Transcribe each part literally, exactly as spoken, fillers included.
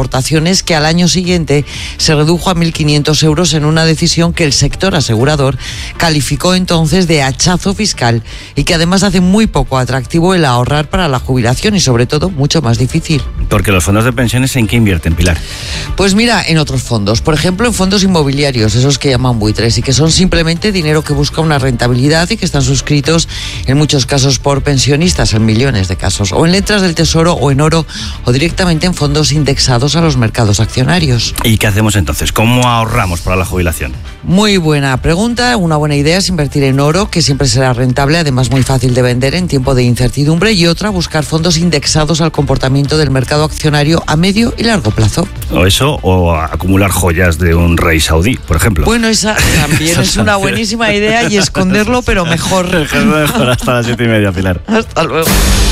aportaciones, que al año siguiente se redujo a mil quinientos euros en una decisión que el sector asegurador calificó entonces de hachazo fiscal y que además hace muy poco atractivo el ahorrar para la jubilación y sobre todo mucho más difícil. Porque los fondos de pensiones, ¿en qué invierten, Pilar? Pues mira, en otros fondos, por ejemplo en fondos inmobiliarios, esos que llaman buitres y que son simplemente dinero que busca una rentabilidad y que están suscritos en muchos casos por pensionistas, en millones de casos, o en letras del tesoro o en oro o directamente en fondos indexados a los mercados accionarios. ¿Y qué hacemos entonces? ¿Cómo ahorramos para la jubilación? Muy buena pregunta. Una buena idea es invertir en oro, que siempre será rentable, además muy fácil de vender en tiempo de incertidumbre, y otra, buscar fondos indexados al comportamiento del mercado accionario a medio y largo plazo. O eso, o acumular joyas de un rey saudí, por ejemplo. Bueno, esa también es una buenísima idea, y esconderlo, pero mejor. Mejor. Hasta las siete y media, Pilar. Hasta luego.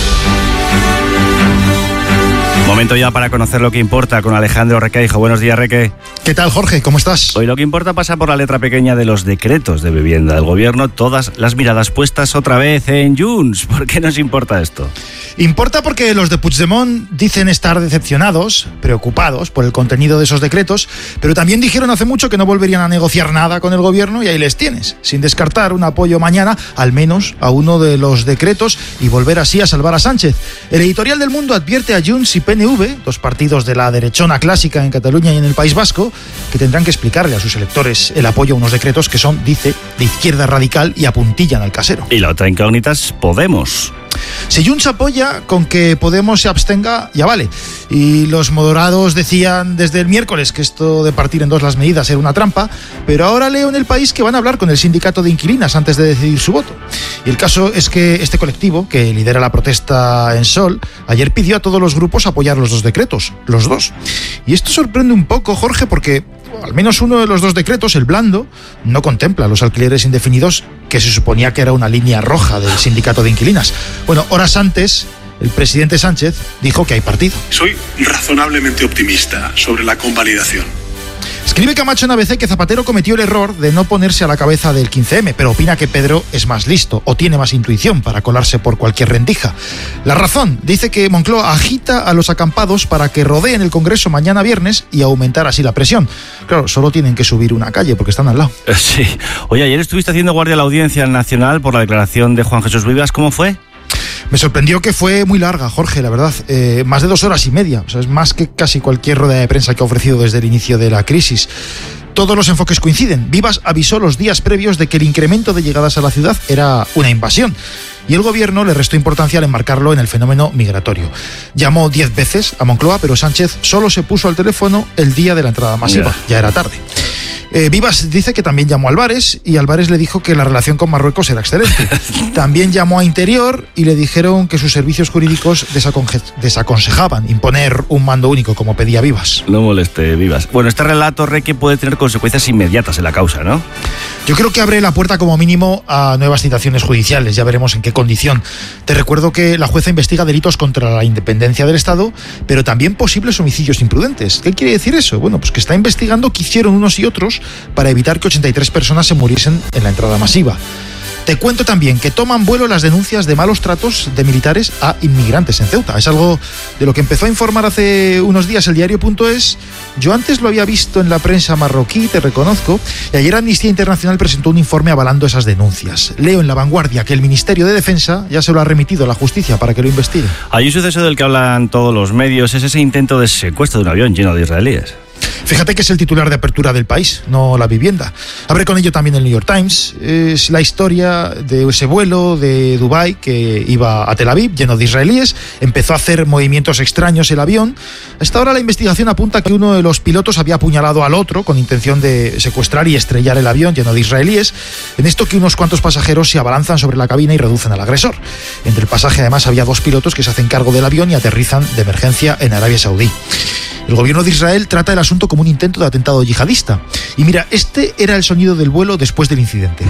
Momento ya para conocer lo que importa con Alejandro Requeijo. Buenos días, Reque. ¿Qué tal, Jorge? ¿Cómo estás? Hoy lo que importa pasa por la letra pequeña de los decretos de vivienda del gobierno. Todas las miradas puestas otra vez en Junts. ¿Por qué nos importa esto? Importa porque los de Puigdemont dicen estar decepcionados, preocupados por el contenido de esos decretos, pero también dijeron hace mucho que no volverían a negociar nada con el gobierno, y ahí les tienes, sin descartar un apoyo mañana, al menos a uno de los decretos, y volver así a salvar a Sánchez. El editorial del Mundo advierte a Junts y P N V, dos partidos de la derechona clásica en Cataluña y en el País Vasco, que tendrán que explicarle a sus electores el apoyo a unos decretos que son, dice, de izquierda radical y apuntillan al casero. Y la otra incógnita es Podemos. Si Junts apoya, con que Podemos se abstenga, ya vale. Y los moderados decían desde el miércoles que esto de partir en dos las medidas era una trampa, pero ahora leo en El País que van a hablar con el sindicato de inquilinas antes de decidir su voto. Y el caso es que este colectivo, que lidera la protesta en Sol, ayer pidió a todos los grupos apoyar los dos decretos, los dos. Y esto sorprende un poco, Jorge, porque al menos uno de los dos decretos, el blando, no contempla los alquileres indefinidos, que se suponía que era una línea roja del sindicato de inquilinas. Bueno, horas antes, el presidente Sánchez dijo que hay partido. Soy razonablemente optimista sobre la convalidación. Escribe Camacho en A B C que Zapatero cometió el error de no ponerse a la cabeza del quince eme, pero opina que Pedro es más listo o tiene más intuición para colarse por cualquier rendija. La Razón dice que Moncloa agita a los acampados para que rodeen el Congreso mañana viernes y aumentar así la presión. Claro, solo tienen que subir una calle porque están al lado. Sí. Oye, ayer estuviste haciendo guardia a la Audiencia Nacional por la declaración de Juan Jesús Vivas. ¿Cómo fue? Me sorprendió que fue muy larga, Jorge, la verdad. Eh, más de dos horas y media. O sea, es más que casi cualquier rueda de prensa que ha ofrecido desde el inicio de la crisis. Todos los enfoques coinciden. Vivas avisó los días previos de que el incremento de llegadas a la ciudad era una invasión. Y el gobierno le restó importancia al enmarcarlo en el fenómeno migratorio. Llamó diez veces a Moncloa, pero Sánchez solo se puso al teléfono el día de la entrada masiva. Ya era tarde. Eh, Vivas dice que también llamó a Álvarez y Álvarez le dijo que la relación con Marruecos era excelente. También llamó a Interior y le dijeron que sus servicios jurídicos desaconje- desaconsejaban imponer un mando único como pedía Vivas. No moleste, Vivas. Bueno, este relato, Reque, puede tener consecuencias inmediatas en la causa, ¿no? Yo creo que abre la puerta como mínimo a nuevas citaciones judiciales, ya veremos en qué condición. Te recuerdo que la jueza investiga delitos contra la independencia del Estado, pero también posibles homicidios imprudentes. ¿Qué quiere decir eso? Bueno, pues que está investigando qué hicieron unos y otros para evitar que ochenta y tres personas se muriesen en la entrada masiva. Te cuento también que toman vuelo las denuncias de malos tratos de militares a inmigrantes en Ceuta. Es algo de lo que empezó a informar hace unos días el diario punto es. Yo antes lo había visto en la prensa marroquí, te reconozco, y ayer Amnistía Internacional presentó un informe avalando esas denuncias. Leo en La Vanguardia que el Ministerio de Defensa ya se lo ha remitido a la justicia para que lo investigue. Hay un suceso del que hablan todos los medios, es ese intento de secuestro de un avión lleno de israelíes. Fíjate que es el titular de apertura del País, no La Vivienda. Abre con ello también el New York Times. Es la historia de ese vuelo de Dubái que iba a Tel Aviv, lleno de israelíes. Empezó a hacer movimientos extraños el avión. Hasta ahora la investigación apunta que uno de los pilotos había apuñalado al otro con intención de secuestrar y estrellar el avión lleno de israelíes. En esto que unos cuantos pasajeros se abalanzan sobre la cabina y reducen al agresor. Entre el pasaje además había dos pilotos que se hacen cargo del avión y aterrizan de emergencia en Arabia Saudí. El gobierno de Israel trata el asunto como un intento de atentado yihadista. Y mira, este era el sonido del vuelo después del incidente.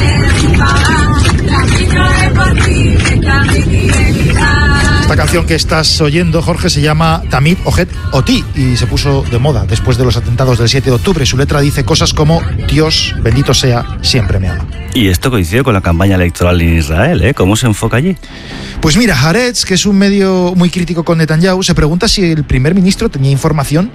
Esta canción que estás oyendo, Jorge, se llama Tamid Ojet Oti y se puso de moda después de los atentados del siete de octubre. Su letra dice cosas como Dios, bendito sea, siempre me ama. Y esto coincide con la campaña electoral en Israel, ¿eh? ¿Cómo se enfoca allí? Pues mira, Haaretz, que es un medio muy crítico con Netanyahu, se pregunta si el primer ministro tenía información